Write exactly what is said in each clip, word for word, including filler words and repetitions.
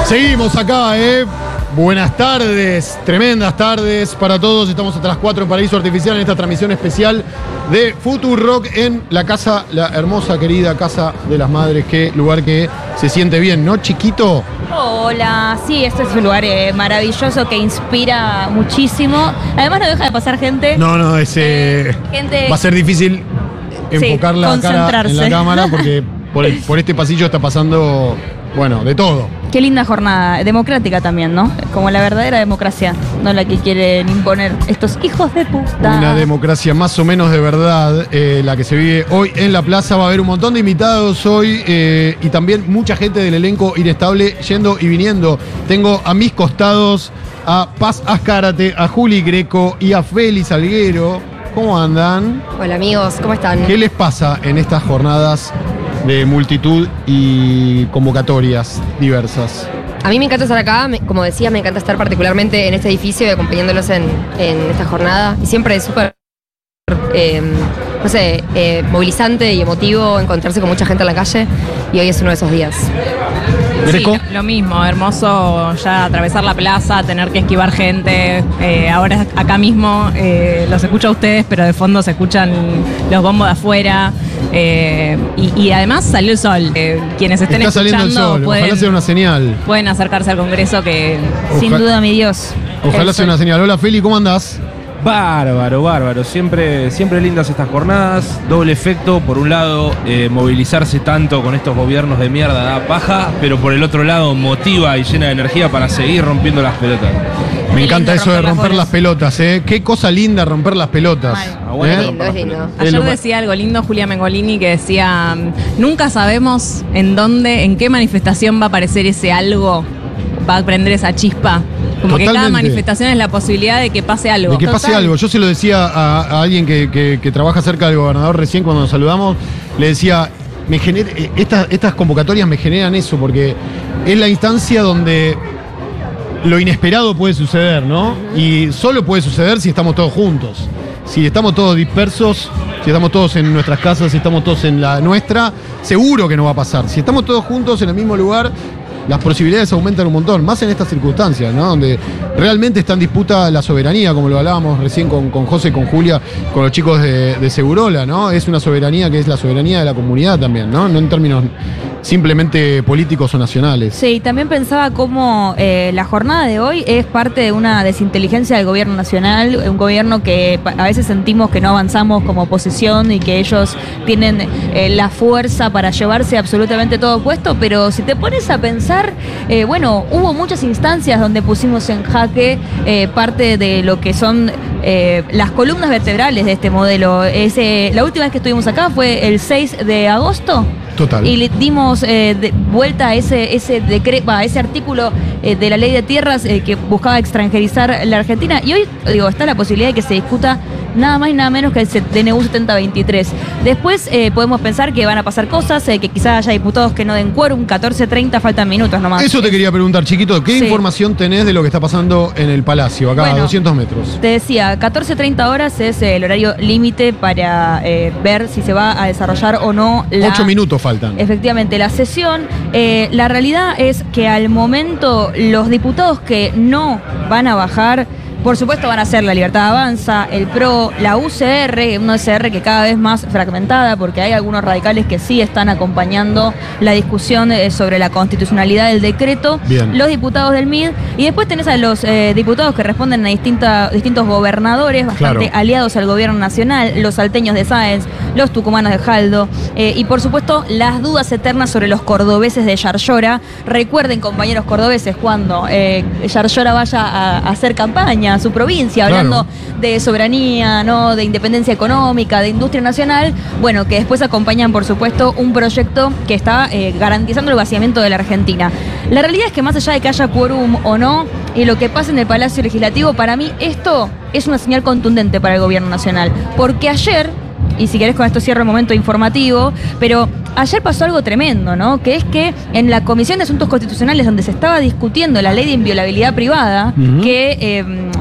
Seguimos acá, ¿eh? Buenas tardes, tremendas tardes para todos. Estamos hasta las cuatro en Paraíso Artificial en esta transmisión especial de Futurock en la casa, la hermosa, querida Casa de las Madres. Qué lugar que se siente bien, ¿no, chiquito? Hola, sí, este es un lugar eh, maravilloso que inspira muchísimo. Además no deja de pasar gente. No, no, ese Eh, gente- va a ser difícil enfocar Sí, la cara en concentrarse. la cámara porque por, el- por este pasillo está pasando, bueno, de todo. Qué linda jornada, democrática también, ¿no? Como la verdadera democracia, no la que quieren imponer estos hijos de puta. Una democracia más o menos de verdad, eh, la que se vive hoy en la plaza. Va a haber un montón de invitados hoy eh, y también mucha gente del elenco inestable yendo y viniendo. Tengo a mis costados a Paz Azcárate, a Juli Greco y a Félix Alguero. ¿Cómo andan? Hola amigos, ¿cómo están? ¿Qué les pasa en estas jornadas de multitud y convocatorias diversas? A mí me encanta estar acá, me- como decía, me encanta estar particularmente en este edificio y acompañándolos en, en esta jornada. Y siempre es súper, eh, no sé, eh, movilizante y emotivo encontrarse con mucha gente en la calle y hoy es uno de esos días. Greco. Sí, lo mismo, hermoso ya atravesar la plaza, tener que esquivar gente. Eh, ahora acá mismo eh, los escucho a ustedes, pero de fondo se escuchan los bombos de afuera. Eh, y, y además salió el sol. Eh, quienes estén Está saliendo el escuchando sol, ojalá pueden, sea una señal. pueden acercarse al Congreso que Sin Ojalá- duda, mi Dios. Ojalá El sea sol. una señal. Hola Feli, ¿cómo andás? Bárbaro, bárbaro. Siempre, siempre lindas estas jornadas. Doble efecto. Por un lado, eh, movilizarse tanto con estos gobiernos de mierda da paja, pero por el otro lado, motiva y llena de energía para seguir rompiendo las pelotas. Me Qué encanta lindo eso de romper las romper bolas. las pelotas, ¿eh? Qué cosa linda romper las pelotas. Mal. Aguante ¿Eh? Es lindo, es lindo. Es Ayer lo- decía algo lindo Julia Mengolini que decía, nunca sabemos en dónde, en qué manifestación va a aparecer ese algo, va a prender esa chispa. Como que cada Totalmente. manifestación es la posibilidad de que pase algo. De que pase Total. algo. Yo se lo decía a, a alguien que, que- que trabaja cerca del gobernador recién cuando nos saludamos, le decía, me gener- eh, estas, estas convocatorias me generan eso, porque es la instancia donde lo inesperado puede suceder, ¿no? Y solo puede suceder si estamos todos juntos. Si estamos todos dispersos, si estamos todos en nuestras casas, si estamos todos en la nuestra, seguro que no va a pasar. Si estamos todos juntos en el mismo lugar, las posibilidades aumentan un montón, más en estas circunstancias, ¿no? Donde realmente está en disputa la soberanía, como lo hablábamos recién con, con José, con Julia, con los chicos de, de Segurola, ¿no? Es una soberanía que es la soberanía de la comunidad también, ¿no? No en términos simplemente políticos o nacionales. Sí, también pensaba cómo eh, la jornada de hoy es parte de una desinteligencia del gobierno nacional, un gobierno que pa- a veces sentimos que no avanzamos como oposición y que ellos tienen eh, la fuerza para llevarse absolutamente todo puesto, pero si te pones a pensar, eh, bueno, hubo muchas instancias donde pusimos en jaque eh, parte de lo que son eh, las columnas vertebrales de este modelo. Ese, la última vez que estuvimos acá fue el seis de agosto. Total. Y le dimos eh, de- vuelta a ese, ese, decre- va, a ese artículo eh, de la ley de tierras eh, que buscaba extranjerizar la Argentina. Y hoy, digo, está la posibilidad de que se discuta nada más y nada menos que el D N U setenta veintitrés. Después eh, podemos pensar que van a pasar cosas, eh, que quizás haya diputados que no den quórum, catorce treinta, faltan minutos nomás. Eso te quería preguntar, chiquito, ¿qué Sí. información tenés de lo que está pasando en el Palacio, acá a Bueno. doscientos metros? Te decía, catorce treinta horas es eh, el horario límite para eh, ver si se va a desarrollar o no la... Ocho minutos faltan. Efectivamente, la sesión, eh, la realidad es que al momento los diputados que no van a bajar, por supuesto van a ser la Libertad Avanza, el P R O, la U C R, una U C R que cada vez más fragmentada, porque hay algunos radicales que sí están acompañando la discusión eh, sobre la constitucionalidad del decreto, Bien. los diputados del M I D, y después tenés a los eh, diputados que responden a distinta, distintos gobernadores bastante Claro. aliados al gobierno nacional, los salteños de Sáenz, los tucumanos de Jaldo, eh, y por supuesto las dudas eternas sobre los cordobeses de Yarlora. Recuerden, compañeros cordobeses, cuando eh, Yarlora vaya a, a hacer campaña a su provincia, Claro. hablando de soberanía, ¿no? De independencia económica, de industria nacional, bueno, que después acompañan, por supuesto, un proyecto que está eh, garantizando el vaciamiento de la Argentina. La realidad es que más allá de que haya quórum o no, y lo que pasa en el Palacio Legislativo, para mí esto es una señal contundente para el gobierno nacional, porque ayer, y si querés con esto cierro el momento informativo, pero ayer pasó algo tremendo, ¿no? Que es que en la Comisión de Asuntos Constitucionales, donde se estaba discutiendo la ley de inviolabilidad privada, Ujú. que eh,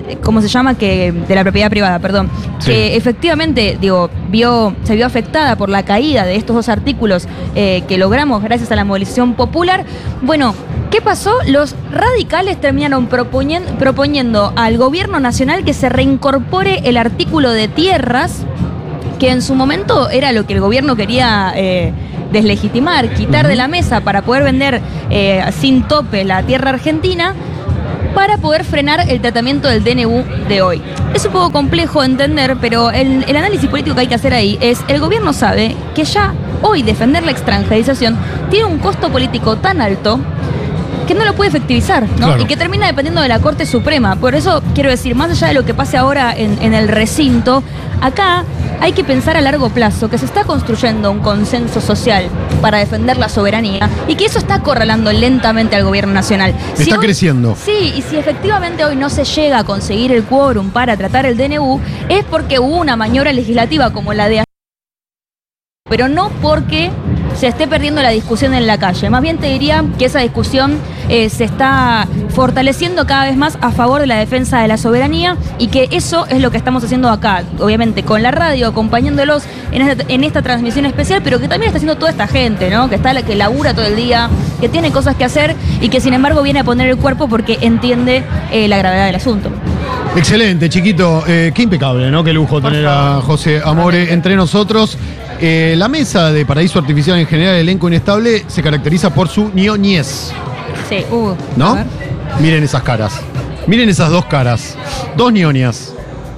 ¿cómo se llama? Que de la propiedad privada, perdón. Sí. Que efectivamente, digo, vio, se vio afectada por la caída de estos dos artículos eh, que logramos gracias a la movilización popular. Bueno, ¿qué pasó? Los radicales terminaron proponiendo, proponiendo al gobierno nacional que se reincorpore el artículo de tierras, que en su momento era lo que el gobierno quería eh, deslegitimar, quitar uh-huh. de la mesa para poder vender eh, sin tope la tierra argentina, para poder frenar el tratamiento del D N U de hoy. Es un poco complejo de entender, pero el, el análisis político que hay que hacer ahí es, el gobierno sabe que ya hoy defender la extranjerización tiene un costo político tan alto que no lo puede efectivizar, ¿no? Claro. Y que termina dependiendo de la Corte Suprema. Por eso, quiero decir, más allá de lo que pase ahora en, en el recinto, acá hay que pensar a largo plazo que se está construyendo un consenso social para defender la soberanía y que eso está acorralando lentamente al gobierno nacional. Está hoy, creciendo. Sí, y si efectivamente hoy no se llega a conseguir el quórum para tratar el D N U, es porque hubo una maniobra legislativa como la de ayer, pero no porque se esté perdiendo la discusión en la calle. Más bien te diría que esa discusión eh, se está fortaleciendo cada vez más a favor de la defensa de la soberanía y que eso es lo que estamos haciendo acá, obviamente con la radio, acompañándolos en esta, en esta transmisión especial, pero que también está haciendo toda esta gente, ¿no? Que está que labura todo el día, que tiene cosas que hacer y que sin embargo viene a poner el cuerpo porque entiende eh, la gravedad del asunto. Excelente, chiquito. Eh, qué impecable, ¿no? Qué lujo Por tener favor. a José Amore entre nosotros. Eh, la mesa de Paraíso Artificial en general, elenco inestable, se caracteriza por su ñoñez, Sí. Uh, ¿no? a ver. Miren esas caras. Miren esas dos caras. Dos ñoñas.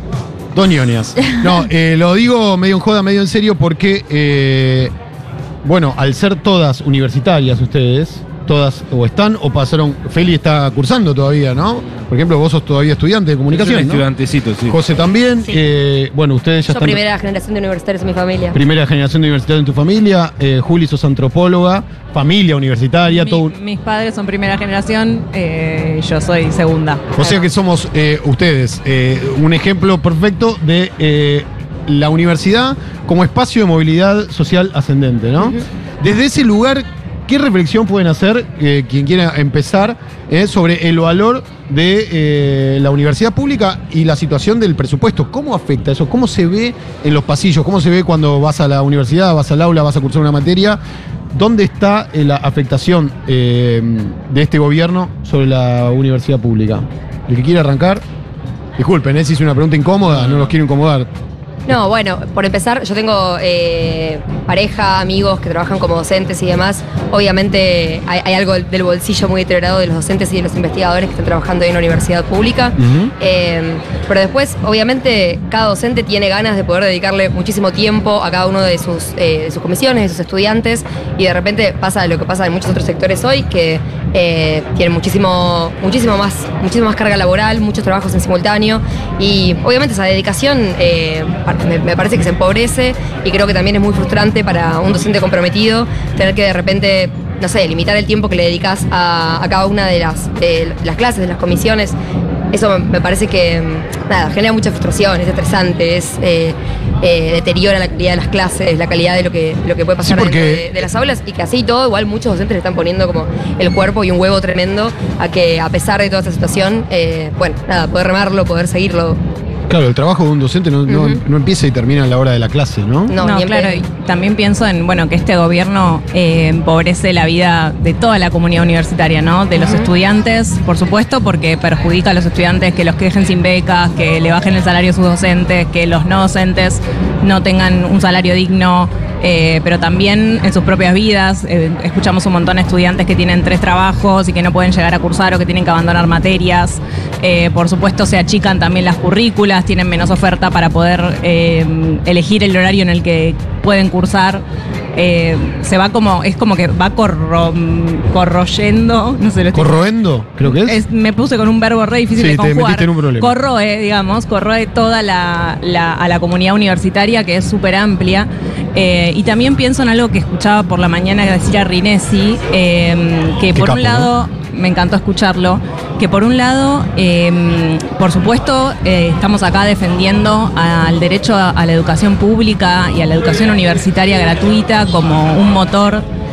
Dos ñoñas. No, eh, lo digo medio en joda, medio en serio, porque, eh, bueno, al ser todas universitarias ustedes, todas o están o pasaron. Feli está cursando todavía, ¿no? Por ejemplo, vos sos todavía estudiante de comunicación, Soy un ¿no? estudiantecito, sí. José también. Sí. eh, bueno, ustedes ya Yo están. primera generación de universitarios en mi familia. Primera generación de universitaria en tu familia. Eh, Juli, sos antropóloga. Familia universitaria. Mi- todo un- Mis padres son primera generación, eh, yo soy segunda. O sea que somos eh, ustedes eh, un ejemplo perfecto de eh, la universidad como espacio de movilidad social ascendente, ¿no? Ujú. Desde ese lugar, ¿qué reflexión pueden hacer eh, quien quiera empezar eh, sobre el valor de eh, la universidad pública y la situación del presupuesto? ¿Cómo afecta eso? ¿Cómo se ve en los pasillos? ¿Cómo se ve cuando vas a la universidad, vas al aula, vas a cursar una materia? ¿Dónde está eh, la afectación eh, de este gobierno sobre la universidad pública? El que quiera arrancar, disculpen, eh, si hice una pregunta incómoda, no los quiero incomodar. No, bueno, por empezar, yo tengo eh, pareja, amigos que trabajan como docentes y demás. Obviamente hay, hay algo del bolsillo muy deteriorado de los docentes y de los investigadores que están trabajando en una universidad pública. Ujú. Eh, pero después, obviamente, cada docente tiene ganas de poder dedicarle muchísimo tiempo a cada uno de sus, eh, de sus comisiones, de sus estudiantes, y de repente pasa lo que pasa en muchos otros sectores hoy, que eh, tienen muchísimo, muchísimo más, muchísimo más carga laboral, muchos trabajos en simultáneo, y obviamente esa dedicación eh, me, me parece que se empobrece, y creo que también es muy frustrante para un docente comprometido tener que de repente, no sé, limitar el tiempo que le dedicas a, a cada una de las, de las clases, de las comisiones. Eso me parece que, nada, genera mucha frustración, es estresante, es eh, eh, deteriora la calidad de las clases, la calidad de lo que, lo que puede pasar Sí, porque- dentro de, de las aulas, y que así y todo, igual muchos docentes le están poniendo como el cuerpo y un huevo tremendo a que, a pesar de toda esta situación, eh, bueno, nada, poder remarlo, poder seguirlo. Claro, el trabajo de un docente no, no- Ujú. no empieza y termina a la hora de la clase, ¿no? No, No, ni en claro, pedo. y también pienso en, bueno, que este gobierno eh, empobrece la vida de toda la comunidad universitaria, ¿no? De los Ujú. estudiantes, por supuesto, porque perjudica a los estudiantes que los que dejen sin becas, que le bajen el salario a sus docentes, que los no docentes no tengan un salario digno, eh, pero también en sus propias vidas. Eh, escuchamos un montón de estudiantes que tienen tres trabajos y que no pueden llegar a cursar o que tienen que abandonar materias. Eh, por supuesto, se achican también las currículas, tienen menos oferta para poder eh, elegir el horario en el que pueden cursar. Eh, se va como, es como que va corro, corroyendo, no sé, lo estoy- Corroendo, creo que es. es- me puse con un verbo re difícil Sí, de te conjugar. metiste en un problema. Corroe, digamos, corroe toda la, la- a la comunidad universitaria, que es súper amplia. Eh, y también pienso en algo que escuchaba por la mañana decir a Rinesi, eh, que Qué por capo, un lado, me encantó escucharlo, que por un lado, eh, por supuesto, eh, estamos acá defendiendo al derecho a, a la educación pública y a la educación universitaria gratuita como un motor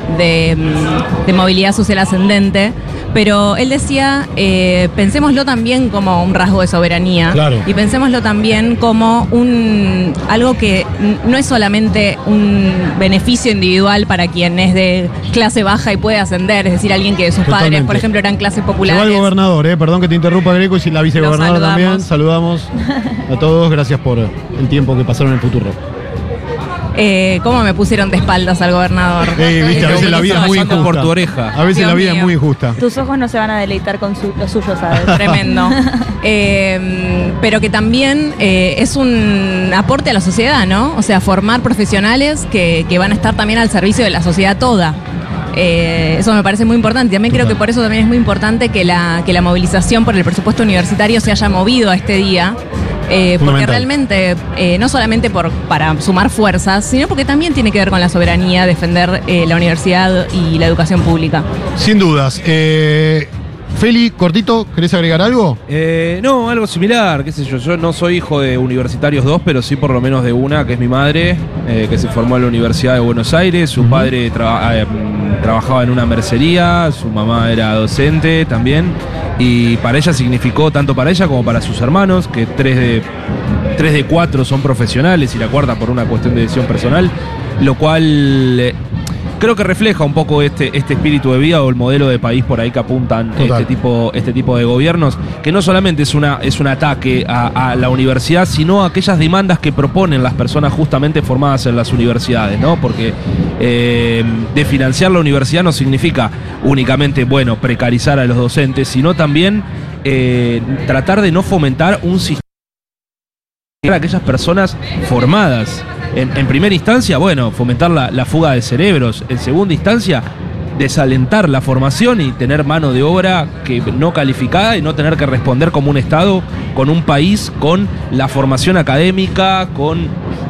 de, de movilidad social ascendente, pero él decía, eh, pensémoslo también como un rasgo de soberanía, Claro. y pensémoslo también como un algo que n- no es solamente un beneficio individual para quien es de clase baja y puede ascender, es decir, alguien que sus Totalmente. padres, por ejemplo, eran clases Se va populares. el gobernador, eh, perdón que te interrumpa, Greco, y si la vicegobernadora Lo también. saludamos. Saludamos a todos, gracias por el tiempo que pasaron en el futuro. Eh, ¿Cómo me pusieron de espaldas al gobernador? Eh, viste, a veces la vida es muy Pasando injusta. por tu oreja. A veces Dios la vida mío. es muy injusta. Tus ojos no se van a deleitar con su- los suyos, ¿sabes? Tremendo. Eh, pero que también eh, es un aporte a la sociedad, ¿no? O sea, formar profesionales que, que van a estar también al servicio de la sociedad toda. Eh, eso me parece muy importante. También creo Total. que por eso también es muy importante que la, que la movilización por el presupuesto universitario se haya movido a este día. Eh, porque Fundamental. realmente, eh, no solamente por, para sumar fuerzas, sino porque también tiene que ver con la soberanía, defender eh, la universidad y la educación pública. Sin dudas. Eh, Feli, cortito, ¿querés agregar algo? Eh, no, algo similar, qué sé yo. Yo no soy hijo de Universitarios dos, pero sí por lo menos de una, que es mi madre, eh, que se formó en la Universidad de Buenos Aires. Su padre traba- eh, mm, trabajaba en una mercería, su mamá era docente también. Y para ella significó, tanto para ella como para sus hermanos, que tres de, tres de cuatro son profesionales y la cuarta por una cuestión de decisión personal, lo cual... eh, Creo que refleja un poco este, este espíritu de vida o el modelo de país por ahí que apuntan Total. este tipo, este tipo de gobiernos, que no solamente es, una, es un ataque a, a la universidad, sino a aquellas demandas que proponen las personas justamente formadas en las universidades, ¿no? Porque eh, de financiar la universidad no significa únicamente, bueno, precarizar a los docentes, sino también eh, tratar de no fomentar un sistema a aquellas personas formadas. En, en primera instancia, bueno, fomentar la, la fuga de cerebros. En segunda instancia, desalentar la formación y tener mano de obra que no calificada y no tener que responder como un Estado con un país con la formación académica, con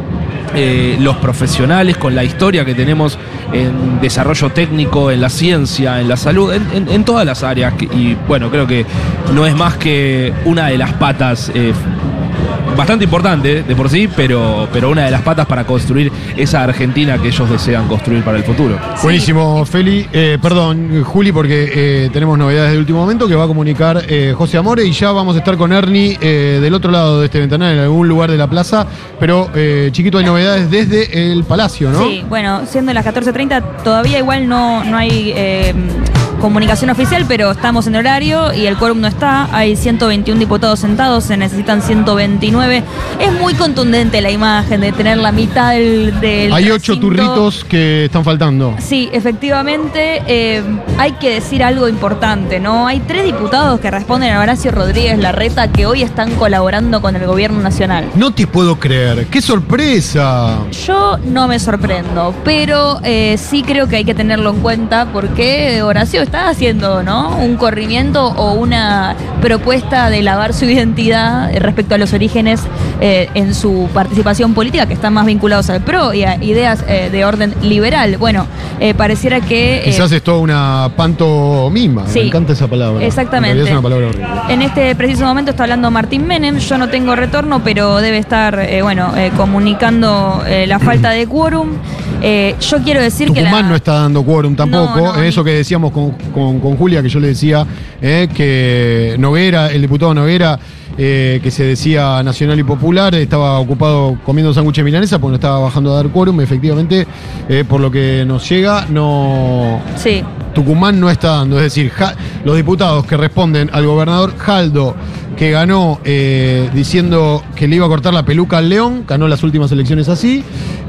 eh, los profesionales, con la historia que tenemos en desarrollo técnico, en la ciencia, en la salud, en, en- en todas las áreas. que- y bueno, creo que no es más que una de las patas. eh, Bastante importante de por sí, pero, pero una de las patas para construir esa Argentina que ellos desean construir para el futuro. Buenísimo, Feli. Eh, perdón, Juli, porque eh, tenemos novedades de último momento que va a comunicar eh, José Amore y ya vamos a estar con Ernie eh, del otro lado de este ventanal, en algún lugar de la plaza. Pero, eh, chiquito, hay novedades desde el Palacio, ¿no? Sí, bueno, siendo las catorce treinta, todavía igual no, no hay eh, comunicación oficial, pero estamos en horario y el quórum no está. Hay ciento veintiún diputados sentados, se necesitan ciento veintinueve. Es muy contundente la imagen de tener la mitad del. del Hay ocho recinto. turritos que están faltando. Sí, efectivamente, eh, hay que decir algo importante, ¿no? Hay tres diputados que responden a Horacio Rodríguez Larreta que hoy están colaborando con el gobierno nacional. No te puedo creer. ¡Qué sorpresa! Yo no me sorprendo, pero eh, sí creo que hay que tenerlo en cuenta porque Horacio está haciendo, ¿no? Un corrimiento o una propuesta de lavar su identidad eh, respecto a los orígenes eh, en su participación política, que están más vinculados al PRO y a ideas eh, de orden liberal. Bueno, eh, pareciera que... eh, Quizás es toda una pantomima. Sí, Me encanta esa palabra. exactamente. En realidad es una palabra horrible. En este preciso momento está hablando Martín Menem. Yo no tengo retorno, pero debe estar, eh, bueno, eh, comunicando eh, la falta de quórum. Eh, yo quiero decir que Tucumán la- no está dando quórum tampoco. No, no, Eso ni- que decíamos con, con- con Julia, que yo le decía, eh, que Noguera, el diputado Noguera, eh, que se decía nacional y popular, estaba ocupado comiendo sándwich de milanesa porque no estaba bajando a dar quórum. Efectivamente, eh, por lo que nos llega, no. Sí. Tucumán no está dando, es decir, Ja- los diputados que responden al gobernador Jaldo, que ganó eh, diciendo que le iba a cortar la peluca al León, ganó las últimas elecciones así,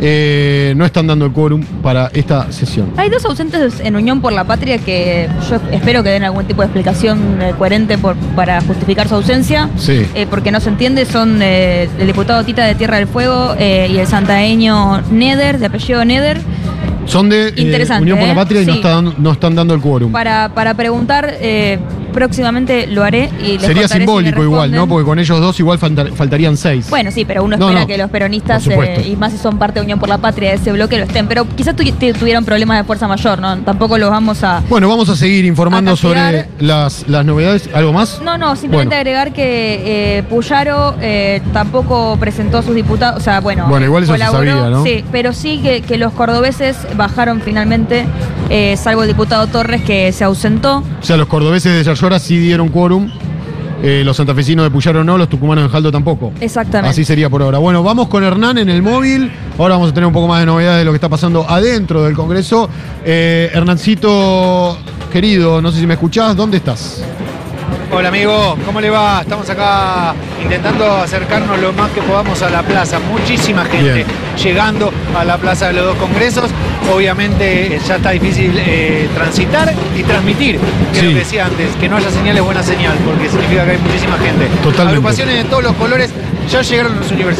eh, no están dando el quórum para esta sesión. Hay dos ausentes en Unión por la Patria que yo espero que den algún tipo de explicación eh, coherente por- para justificar su ausencia. Sí. Eh, porque no se entiende, son eh, el diputado Tita de Tierra del Fuego eh, y el santaeño Neder, de apellido Neder. Son de eh, Interesante, Unión por la ¿eh? Patria y no, Sí. está dando- no están dando el quórum. Para, para preguntar, eh, próximamente lo haré y les Sería contaré si me simbólico igual, ¿no? responden. Porque con ellos dos igual falta- faltarían seis. Bueno, sí, pero uno No, espera no, que los peronistas, por supuesto. eh, y más si son parte de Unión por la Patria, de ese bloque, lo estén. Pero quizás tu- tu- tuvieron problemas de fuerza mayor, ¿no? Tampoco los vamos a... Bueno, vamos a seguir informando A castigar. sobre las, las novedades. ¿Algo más? No, no, simplemente Bueno. agregar que eh, Puyaro eh, tampoco presentó a sus diputados, o sea, bueno, Bueno, igual eso se colaboró, sabía, ¿no? Sí, pero sí que, que los cordobeses bajaron finalmente eh, salvo el diputado Torres que se ausentó. O sea, los cordobeses de Yayora sí dieron quórum. Eh, los santafesinos de Puyaro no, los tucumanos de Jaldo tampoco. Exactamente. Así sería por ahora. Bueno, vamos con Hernán en el móvil. Ahora vamos a tener un poco más de novedades de lo que está pasando adentro del Congreso. Eh, Hernancito, querido, no sé si me escuchás, ¿dónde estás? Hola amigo, ¿cómo le va? Estamos acá intentando acercarnos lo más que podamos a la plaza. Muchísima gente Bien. llegando a la plaza de los dos congresos. Obviamente ya está difícil eh, transitar y transmitir, que Sí. es lo que decía antes, que no haya señal es buena señal, porque significa que hay muchísima gente. Totalmente. Agrupaciones de todos los colores, ya llegaron los universitarios.